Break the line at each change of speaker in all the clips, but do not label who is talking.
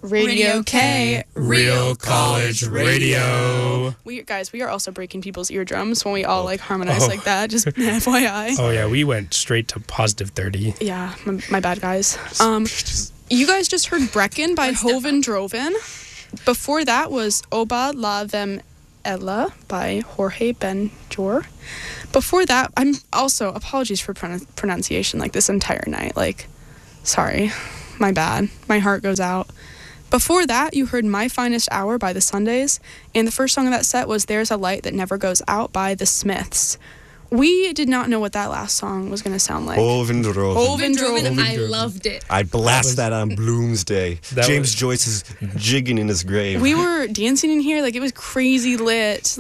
Radio K.
Real College Radio.
We are also breaking people's eardrums when we all harmonize like that. Just FYI.
Oh yeah, we went straight to positive 30.
Yeah, my bad, guys. You guys just heard Brecken by Hoven Droven. Before that was Oba La Them Ella by Jorge Ben-Jor. Before that, I'm also, apologies for pronunciation this entire night. Sorry, my bad. My heart goes out. Before that, you heard My Finest Hour by the Sundays, and the first song of that set was There's a Light That Never Goes Out by the Smiths. We did not know what that last song was going to sound like.
Hoven Droven.
I loved it.
I blast that on Bloomsday. James Joyce is jigging in his grave.
We were dancing in here, it was crazy lit.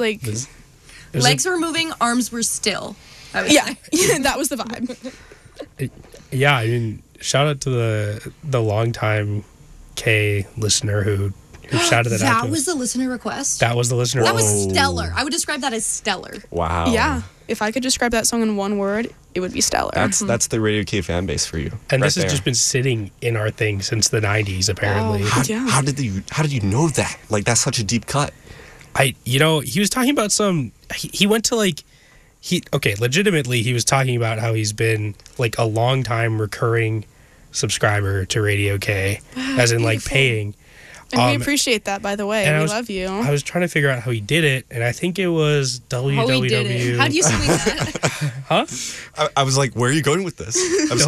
Legs were moving, arms were still.
Yeah, that was the vibe.
Yeah, I mean, shout out to the longtime K listener who shouted it out.
That was the listener request?
That was the listener
That
request.
was stellar. I would describe that as stellar.
Wow.
Yeah. If I could describe that song in one word, it would be stellar.
That's the Radio K fan base for you.
And
right
this has just been sitting in our thing since the 90s, apparently.
How did you know that? That's such a deep cut.
He was talking about he went to legitimately he was talking about how he's been a long time recurring subscriber to Radio K, as in paying.
And we appreciate that, by the way. We love you.
I was trying to figure out how he did it, and I think it was www.
How do you swing that?
Huh?
I was like, where are you going with this?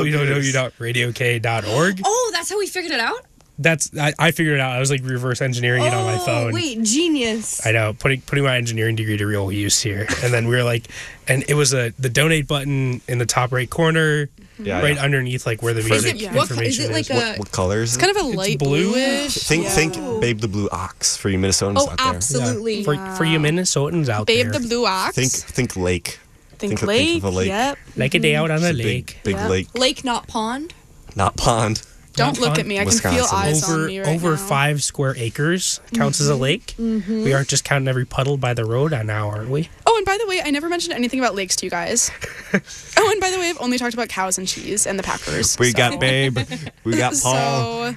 www.radiok.org.
Oh, that's how we figured it out?
I figured it out. I was reverse engineering it on my phone.
Wait, genius.
I know, putting my engineering degree to real use here. And then we were and it was the donate button in the top right corner, underneath where the music information is.
What colors?
It's kind of a light bluish.
Think Babe the Blue Ox for you Minnesotans out there.
Absolutely.
Yeah. For you Minnesotans out
Babe
there.
the Blue Ox.
Think lake.
Think lake.
Of a lake.
Yep.
Like a day out on a lake.
Big lake.
Lake, not pond.
Not pond.
Don't look at me. I can feel eyes on me right
over
now.
5 square acres counts as a lake. Mm-hmm. We aren't just counting every puddle by the road now, aren't we?
Oh, and by the way, I never mentioned anything about lakes to you guys. Oh, and by the way, I've only talked about cows and cheese and the Packers.
We got Babe. We got Paul.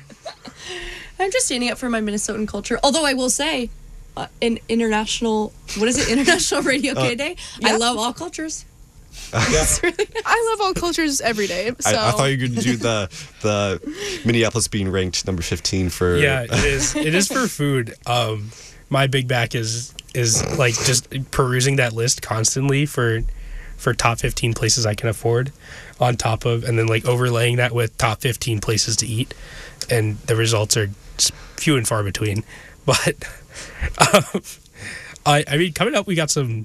I'm just standing up for my Minnesotan culture. Although I will say, International Radio K Day.
Yep.
I love all cultures.
I love all cultures every day. So.
I thought you were going to do the Minneapolis being ranked number 15 for...
Yeah, it is. It is for food. My big back is just perusing that list constantly for top 15 places I can afford on top of, and then overlaying that with top 15 places to eat. And the results are few and far between. But I mean, coming up, we got some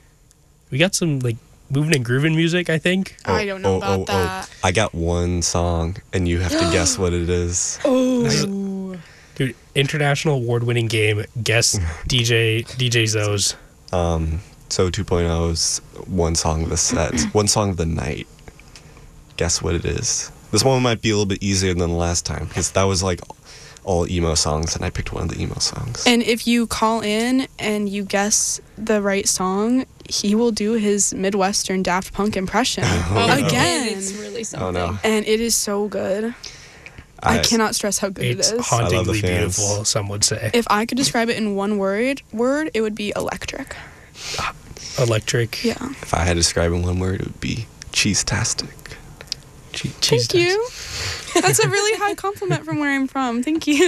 moving and grooving music, I think.
I don't know about that.
I got one song, and you have to guess what it is.
Oh.
Dude, international award-winning game. Guess DJ Zoe's.
So 2.0's one song of the set, one song of the night. Guess what it is. This one might be a little bit easier than the last time, because that was all emo songs, and I picked one of the emo songs.
And if you call in and you guess the right song, he will do his Midwestern Daft Punk impression again.
It's really something.
Oh no!
And it is so good. I cannot stress how good it is.
It's hauntingly beautiful, some would say.
If I could describe it in one word, it would be electric.
Electric.
Yeah.
If I had to describe it in one word, it would be cheese-tastic.
Thank you. That's a really high compliment from where I'm from. Thank you.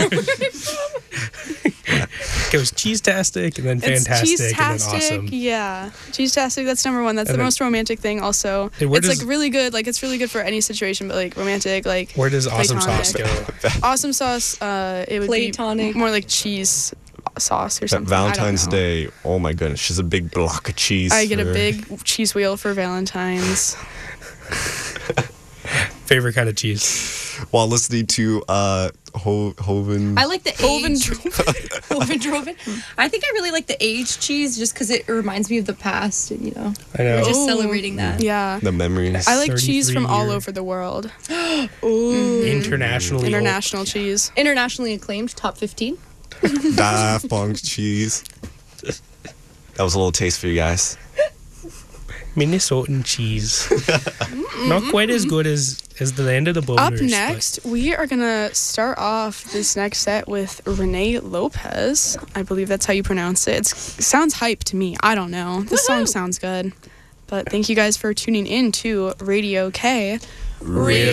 It was cheese-tastic and then fantastic and then awesome.
Yeah. Cheese-tastic, that's number one. That's the most romantic thing also. It's really good. It's really good for any situation, but romantic,
where does awesome sauce go?
Awesome sauce, it would
Platonic.
be more like cheese sauce or something.
Valentine's Day, oh my goodness, just a big block of cheese.
I get a big cheese wheel for Valentine's.
Favorite kind of cheese?
While listening to Hoven.
I like the
Hoven
Droven. I think I really like the aged cheese just because it reminds me of the past, and
I know.
we're just celebrating that.
Yeah.
The memories.
I like cheese from all over the world.
International
cheese.
Internationally acclaimed, top 15.
Daft Punk cheese. That was a little taste for you guys.
Minnesotan cheese. Not quite as good as is the end of the
Up
boners.
next, we are gonna start off this next set with Renee Lopez. I believe that's how you pronounce it. It sounds hype to me. I don't know. This song sounds good. But thank you guys for tuning in to Radio K.
Real